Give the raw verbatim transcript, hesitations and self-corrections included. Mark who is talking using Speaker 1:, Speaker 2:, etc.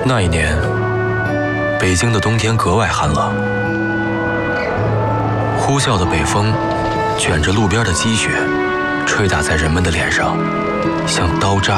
Speaker 1: 那一年，北京的冬天格外寒冷，呼啸的北风卷着路边的积雪，吹打在人们的脸上，像刀扎